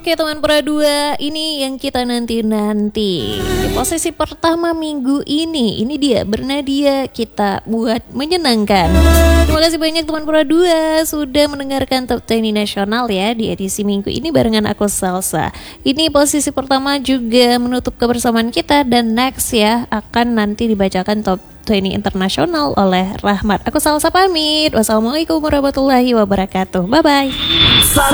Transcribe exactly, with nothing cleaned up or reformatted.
Oke teman Pura dua, ini yang kita nanti-nanti. Di posisi pertama minggu ini, ini dia Bernadia kita buat menyenangkan. Terima kasih banyak teman Pura dua sudah mendengarkan Top dua puluh Nasional ya di edisi minggu ini barengan aku Salsa. Ini posisi pertama juga menutup kebersamaan kita dan next ya akan nanti dibacakan Top dua puluh Internasional oleh Rahmat. Aku Salsa pamit. Wassalamualaikum warahmatullahi wabarakatuh. Bye bye.